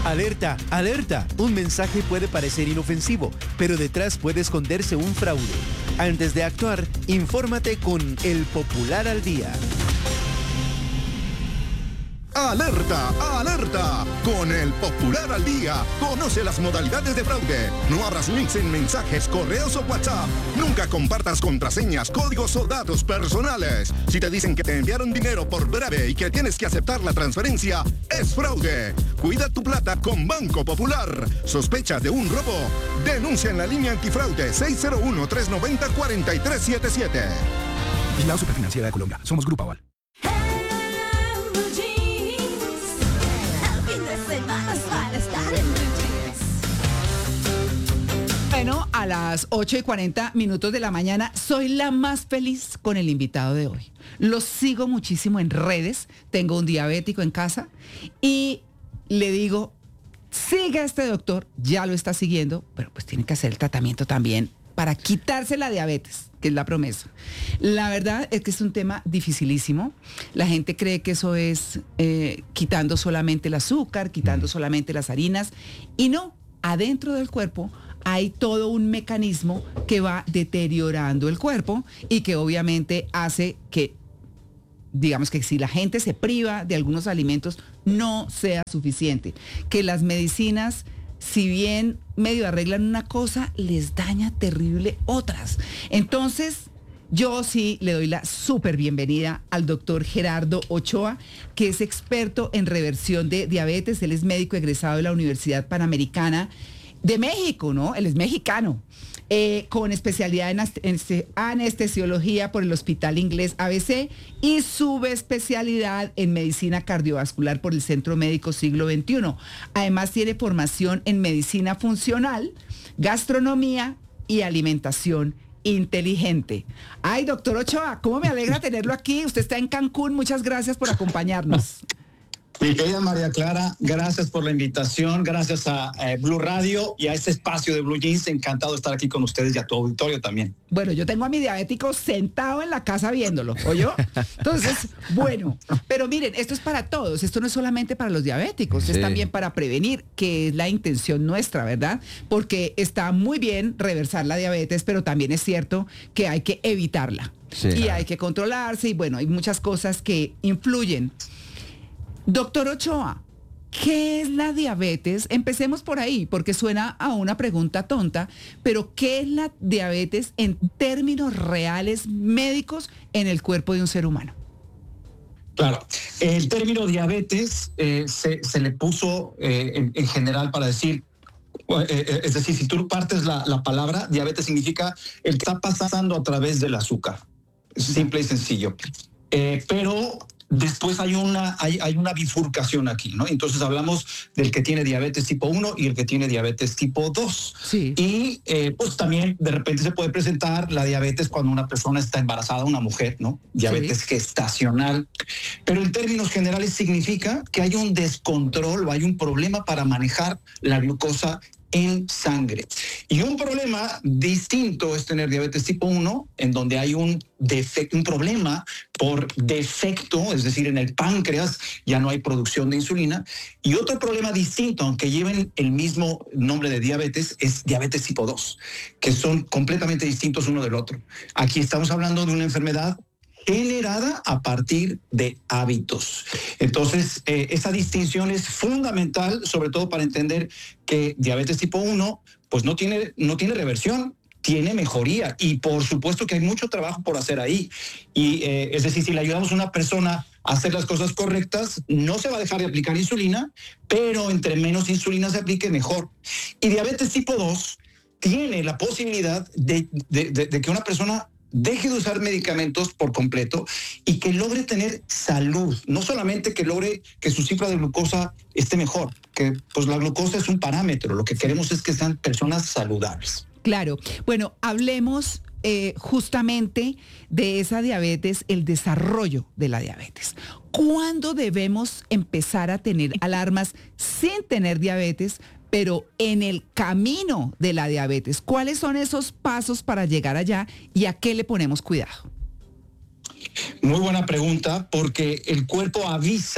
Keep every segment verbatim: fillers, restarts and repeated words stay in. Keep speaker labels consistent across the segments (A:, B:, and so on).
A: Alerta, alerta. Un mensaje puede parecer inofensivo, pero detrás puede esconderse un fraude. Antes de actuar, infórmate con El Popular al Día.
B: ¡Alerta! ¡Alerta! Con El Popular al Día, conoce las modalidades de fraude. No abras links en mensajes, correos o WhatsApp. Nunca compartas contraseñas, códigos o datos personales. Si te dicen que te enviaron dinero por breve y que tienes que aceptar la transferencia, es fraude. Cuida tu plata con Banco Popular. ¿Sospecha de un robo? Denuncia en la línea antifraude seis cero uno, tres nueve cero, cuatro tres siete siete.
C: Vigilado Superfinanciera de Colombia. Somos Grupo Aval.
D: Bueno, a las ocho y cuarenta minutos de la mañana soy la más feliz con el invitado de hoy. Lo sigo muchísimo en redes, tengo un diabético en casa y le digo, siga a este doctor, ya lo está siguiendo, pero pues tiene que hacer el tratamiento también para quitarse la diabetes, que es la promesa. La verdad es que es un tema dificilísimo. La gente cree que eso es eh, quitando solamente el azúcar, quitando solamente las harinas, y no, adentro del cuerpo hay todo un mecanismo que va deteriorando el cuerpo y que obviamente hace que, digamos que si la gente se priva de algunos alimentos, no sea suficiente. Que las medicinas, si bien medio arreglan una cosa, les daña terrible otras. Entonces, yo sí le doy la súper bienvenida al doctor Gerardo Ochoa, que es experto en reversión de diabetes. Él es médico egresado de la Universidad Panamericana de México, ¿no? Él es mexicano, eh, con especialidad en anestesiología por el Hospital Inglés A B C y subespecialidad en medicina cardiovascular por el Centro Médico Siglo veintiuno. Además tiene formación en medicina funcional, gastronomía y alimentación inteligente. Ay, doctor Ochoa, cómo me alegra tenerlo aquí. Usted está en Cancún, muchas gracias por acompañarnos.
E: Mi querida María Clara, gracias por la invitación, gracias a eh, Blue Radio y a este espacio de Blue Jeans. Encantado de estar aquí con ustedes y a tu auditorio también.
D: Bueno, yo tengo a mi diabético sentado en la casa viéndolo, ¿oyó? Entonces, bueno, pero miren, esto es para todos, esto no es solamente para los diabéticos, sí. Es también para prevenir, que es la intención nuestra, ¿verdad? Porque está muy bien reversar la diabetes, pero también es cierto que hay que evitarla. Sí. Y hay que controlarse y bueno, hay muchas cosas que influyen. Doctor Ochoa, ¿qué es la diabetes? Empecemos por ahí, porque suena a una pregunta tonta, pero ¿qué es la diabetes en términos reales médicos en el cuerpo de un ser humano?
E: Claro, el término diabetes eh, se, se le puso eh, en, en general para decir, eh, es decir, si tú partes la, la palabra, diabetes significa el que está pasando a través del azúcar. Es simple y sencillo. Eh, pero... Después hay una, hay, hay una bifurcación aquí, ¿no? Entonces hablamos del que tiene diabetes tipo uno y el que tiene diabetes tipo dos.
D: Sí.
E: Y eh, pues también de repente se puede presentar la diabetes cuando una persona está embarazada, una mujer, ¿no? Diabetes sí. Gestacional. Pero en términos generales significa que hay un descontrol o hay un problema para manejar la glucosa en sangre. Y un problema distinto es tener diabetes tipo uno, en donde hay un defecto, un problema por defecto, es decir, en el páncreas ya no hay producción de insulina. Y otro problema distinto, aunque lleven el mismo nombre de diabetes, es diabetes tipo dos, que son completamente distintos uno del otro. Aquí estamos hablando de una enfermedad generada a partir de hábitos. Entonces, eh, esa distinción es fundamental, sobre todo para entender que diabetes tipo uno, pues no tiene, no tiene reversión, tiene mejoría. Y por supuesto que hay mucho trabajo por hacer ahí. Y eh, es decir, si le ayudamos a una persona a hacer las cosas correctas, no se va a dejar de aplicar insulina, pero entre menos insulina se aplique, mejor. Y diabetes tipo dos tiene la posibilidad de, de, de, de que una persona deje de usar medicamentos por completo y que logre tener salud, no solamente que logre que su cifra de glucosa esté mejor, que pues la glucosa es un parámetro, lo que queremos es que sean personas saludables.
D: Claro, bueno, hablemos eh, justamente de esa diabetes, el desarrollo de la diabetes. ¿Cuándo debemos empezar a tener alarmas sin tener diabetes, pero en el camino de la diabetes? ¿Cuáles son esos pasos para llegar allá y a qué le ponemos cuidado?
E: Muy buena pregunta, porque el cuerpo avisa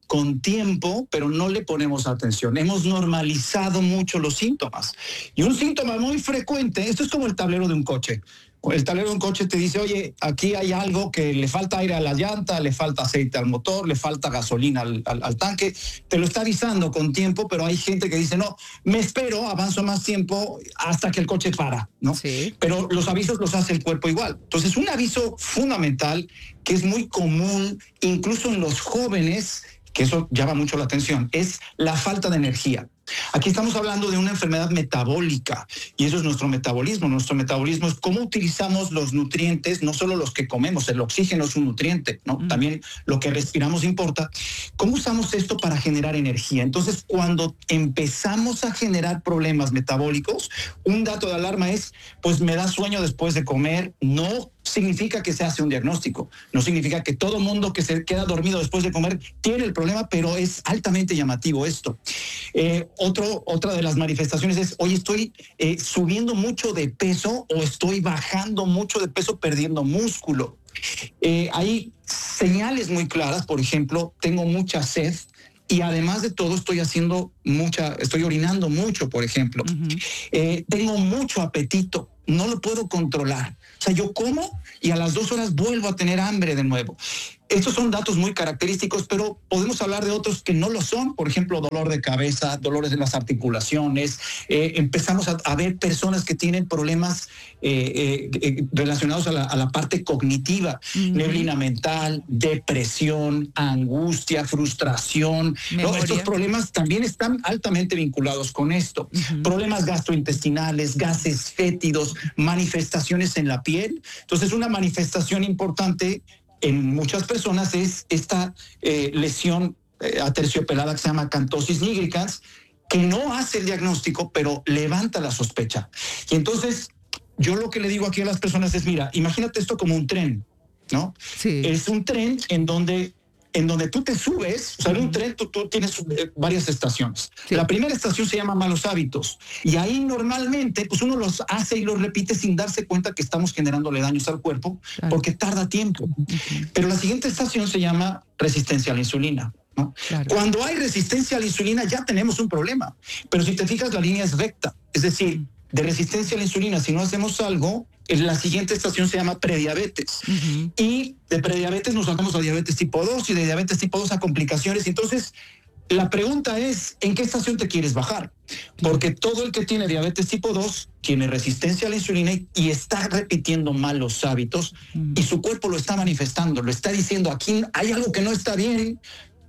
E: con tiempo, pero no le ponemos atención. Hemos normalizado mucho los síntomas. Y un síntoma muy frecuente, esto es como el tablero de un coche. El tablero de un coche te dice, oye, aquí hay algo que le falta aire a la llanta, le falta aceite al motor, le falta gasolina al, al, al tanque. Te lo está avisando con tiempo, pero hay gente que dice, no, me espero, avanzo más tiempo hasta que el coche para, ¿no?
D: Sí.
E: Pero los avisos los hace el cuerpo igual. Entonces, un aviso fundamental que es muy común, incluso en los jóvenes, que eso llama mucho la atención, es la falta de energía. Aquí estamos hablando de una enfermedad metabólica y eso es nuestro metabolismo. Nuestro metabolismo es cómo utilizamos los nutrientes, no solo los que comemos, el oxígeno es un nutriente, ¿no? Mm. También lo que respiramos importa. ¿Cómo usamos esto para generar energía? Entonces, cuando empezamos a generar problemas metabólicos, un dato de alarma es, pues me da sueño después de comer, no significa que se hace un diagnóstico, no significa que todo mundo que se queda dormido después de comer tiene el problema, pero es altamente llamativo esto. Eh, otro, otra de las manifestaciones es, oye, estoy eh, subiendo mucho de peso o estoy bajando mucho de peso perdiendo músculo. Eh, hay señales muy claras, por ejemplo, tengo mucha sed y además de todo estoy haciendo mucha, estoy orinando mucho, por ejemplo. Uh-huh. Eh, tengo mucho apetito, no lo puedo controlar. O sea, yo como y a las dos horas vuelvo a tener hambre de nuevo. Estos son datos muy característicos, pero podemos hablar de otros que no lo son. Por ejemplo, dolor de cabeza, dolores en las articulaciones. Eh, empezamos a, a ver personas que tienen problemas eh, eh, relacionados a la, a la parte cognitiva. Mm. Neblina mental, depresión, angustia, frustración. ¿No? Estos problemas también están altamente vinculados con esto. Uh-huh. Problemas gastrointestinales, gases fétidos, manifestaciones en la piel. Entonces, una manifestación importante en muchas personas es esta eh, lesión eh, aterciopelada que se llama acantosis nigricans, que no hace el diagnóstico, pero levanta la sospecha. Y entonces, yo lo que le digo aquí a las personas es, mira, imagínate esto como un tren, ¿no? Sí. Es un tren en donde en donde tú te subes, o sea, en un tren tú, tú tienes eh, varias estaciones. Sí. La primera estación se llama malos hábitos y ahí normalmente pues uno los hace y los repite sin darse cuenta que estamos generándole daños al cuerpo, claro, porque tarda tiempo. Uh-huh. Pero la siguiente estación se llama resistencia a la insulina, ¿no? Claro. Cuando hay resistencia a la insulina ya tenemos un problema, pero si te fijas la línea es recta, es decir, de resistencia a la insulina, si no hacemos algo, la siguiente estación se llama prediabetes. Uh-huh. Y de prediabetes nos sacamos a diabetes tipo dos y de diabetes tipo dos a complicaciones. Entonces, la pregunta es, ¿en qué estación te quieres bajar? Porque todo el que tiene diabetes tipo dos tiene resistencia a la insulina y, y está repitiendo malos hábitos uh-huh. y su cuerpo lo está manifestando, lo está diciendo, aquí hay algo que no está bien,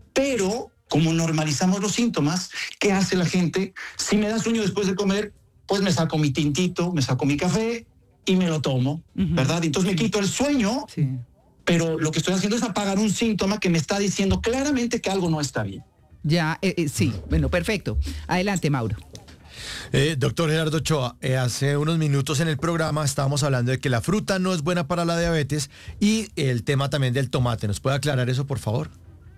E: pero como normalizamos los síntomas, ¿qué hace la gente? Si me da sueño después de comer, pues me saco mi tintito, me saco mi café y me lo tomo, uh-huh. ¿verdad? Entonces me quito el sueño, sí. pero lo que estoy haciendo es apagar un síntoma que me está diciendo claramente que algo no está bien.
D: Ya, eh, eh, sí, bueno, perfecto. Adelante, Mauro.
F: Eh, doctor Gerardo Ochoa, eh, hace unos minutos en el programa estábamos hablando de que la fruta no es buena para la diabetes y el tema también del tomate. ¿Nos puede aclarar eso, por favor?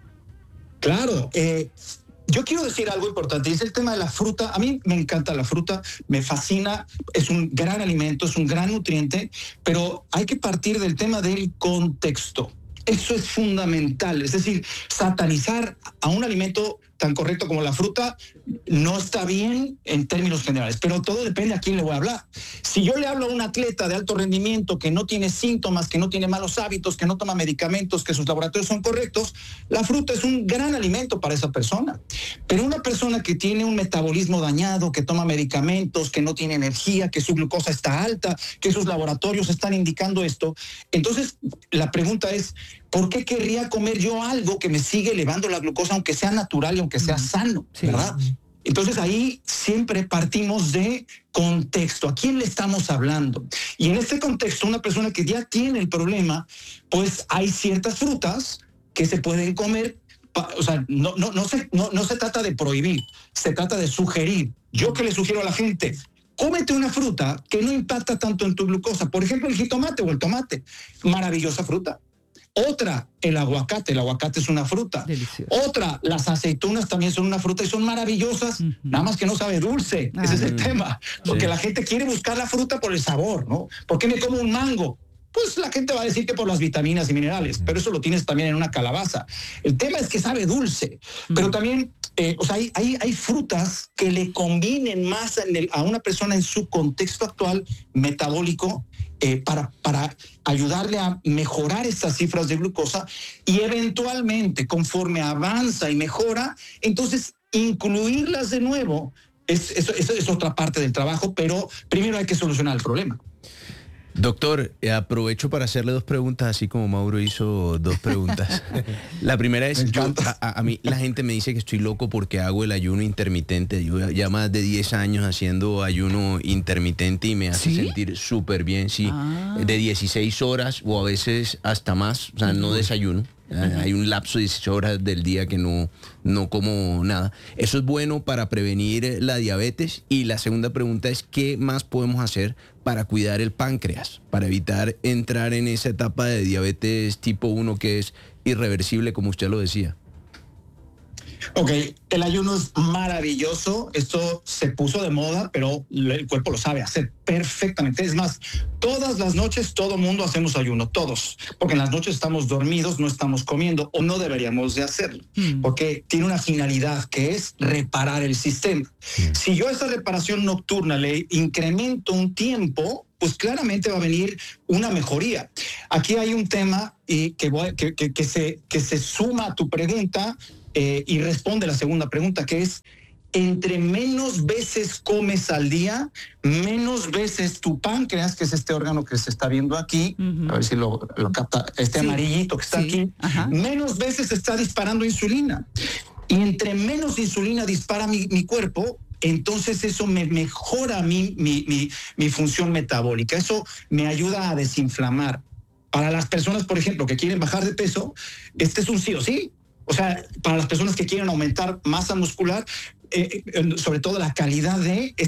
E: Claro, eh... yo quiero decir algo importante, y es el tema de la fruta. A mí me encanta la fruta, me fascina, es un gran alimento, es un gran nutriente, pero hay que partir del tema del contexto. Eso es fundamental, es decir, satanizar a un alimento tan correcto como la fruta no está bien en términos generales, pero todo depende a quién le voy a hablar. Si yo le hablo a un atleta de alto rendimiento que no tiene síntomas, que no tiene malos hábitos, que no toma medicamentos, que sus laboratorios son correctos, la fruta es un gran alimento para esa persona. Pero una persona que tiene un metabolismo dañado, que toma medicamentos, que no tiene energía, que su glucosa está alta, que sus laboratorios están indicando esto, entonces la pregunta es, ¿por qué querría comer yo algo que me sigue elevando la glucosa, aunque sea natural y aunque sea sano, sí, ¿verdad? Entonces ahí siempre partimos de contexto. ¿A quién le estamos hablando? Y en este contexto, una persona que ya tiene el problema, pues hay ciertas frutas que se pueden comer. O sea, no, no, no, se, no, no se trata de prohibir, se trata de sugerir. Yo que le sugiero a la gente, cómete una fruta que no impacta tanto en tu glucosa. Por ejemplo, el jitomate o el tomate. Maravillosa fruta. Otra, el aguacate. El aguacate es una fruta. Delicioso. Otra, las aceitunas también son una fruta y son maravillosas, uh-huh. nada más que no sabe dulce. Ah, Ese es el tema. Porque sí. la gente quiere buscar la fruta por el sabor, ¿no? ¿Por qué me como un mango? Pues la gente va a decir que por las vitaminas y minerales, pero eso lo tienes también en una calabaza. El tema es que sabe dulce, pero también, eh, o sea, hay, hay, hay frutas que le combinen más en el, a una persona en su contexto actual metabólico eh, para, para ayudarle a mejorar estas cifras de glucosa y eventualmente, conforme avanza y mejora, entonces incluirlas de nuevo es, es, es, es otra parte del trabajo, pero primero hay que solucionar el problema.
G: Doctor, eh, aprovecho para hacerle dos preguntas, así como Mauro hizo dos preguntas. La primera es, yo, a, a mí la gente me dice que estoy loco porque hago el ayuno intermitente. Yo ya más de diez años haciendo ayuno intermitente y me hace
D: ¿Sí?
G: sentir súper bien, sí. Ah. De dieciséis horas o a veces hasta más, o sea, no desayuno. Uh-huh. Hay un lapso de dieciséis horas del día que no, no como nada. Eso es bueno para prevenir la diabetes. Y la segunda pregunta es, ¿qué más podemos hacer para cuidar el páncreas? Para evitar entrar en esa etapa de diabetes tipo uno que es irreversible, como usted lo decía.
E: Ok, el ayuno es maravilloso, esto se puso de moda, pero el cuerpo lo sabe hacer perfectamente. Es más, todas las noches todo mundo hacemos ayuno, todos, porque en las noches estamos dormidos, no estamos comiendo o no deberíamos de hacerlo, mm. porque tiene una finalidad que es reparar el sistema. Mm. Si yo a esa reparación nocturna le incremento un tiempo, pues claramente va a venir una mejoría. Aquí hay un tema y que, voy, que, que, que, se, que se suma a tu pregunta. Eh, y responde la segunda pregunta, que es, entre menos veces comes al día, menos veces tu páncreas, que es este órgano que se está viendo aquí, uh-huh. a ver si lo, lo capta, este sí. amarillito que está sí. aquí, uh-huh. menos veces está disparando insulina. Y entre menos insulina dispara mi, mi cuerpo, entonces eso me mejora mi, mi, mi, mi función metabólica. Eso me ayuda a desinflamar. Para las personas, por ejemplo, que quieren bajar de peso, este es un sí o sí. O sea, para las personas que quieren aumentar masa muscular, eh, sobre todo la calidad de